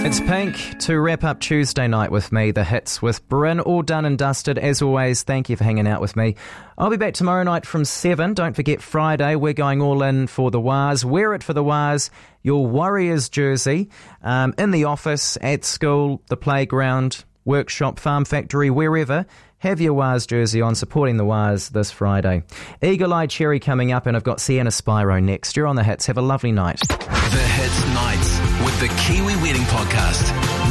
It's Pink to wrap up Tuesday night with me. The hits with Bryn, all done and dusted. As always, thank you for hanging out with me. I'll be back tomorrow night from 7. Don't forget Friday, we're going all in for the Waz. Wear it for the Waz, your Warriors jersey, in the office, at school, the playground, workshop, farm factory, wherever. Have your Waz jersey on, supporting the Waz this Friday. Eagle Eye Cherry coming up, and I've got Sienna Spyro next. You're on the hits. Have a lovely night. The Hits Nights with the Kiwi Wedding Podcast.